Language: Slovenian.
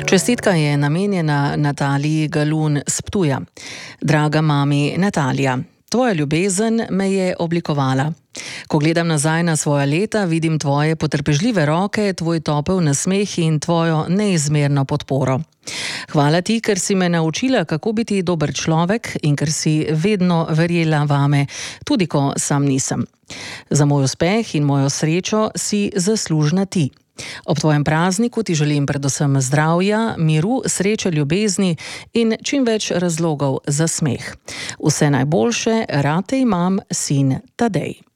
Čestitka je namenjena Nataliji Galun z Ptuja. Draga mami Natalija, tvoja ljubezen me je oblikovala. Ko gledam nazaj na svoja leta, vidim tvoje potrpežljive roke, tvoj topel nasmeh in tvojo neizmerno podporo. Hvala ti, ker si me naučila, kako biti dober človek in ker si vedno verjela vame, tudi ko sam nisem. Za moj uspeh in mojo srečo si zaslužna ti. Ob tvojem prazniku ti želim predvsem zdravja, miru, sreče, ljubezni in čim več razlogov za smeh. Vse najboljše, rad te imam, sin Tadej.